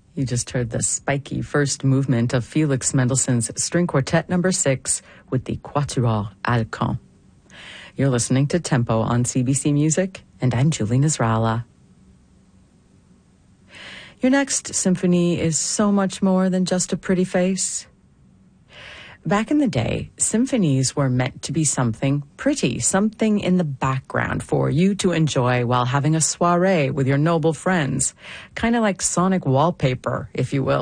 You just heard the spiky first movement of Felix Mendelssohn's String Quartet No. 6 with the Quatuor Alcan. You're listening to Tempo on CBC Music, and I'm Julie Nasrallah. Your next symphony is so much more than just a pretty face. Back in the day, symphonies were meant to be something pretty, something in the background for you to enjoy while having a soiree with your noble friends. Kind of like sonic wallpaper, if you will.